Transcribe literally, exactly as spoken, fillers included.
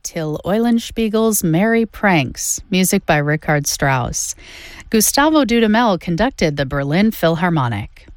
Till Eulenspiegel's Merry Pranks, music by Richard Strauss. Gustavo Dudamel conducted the Berlin Philharmonic.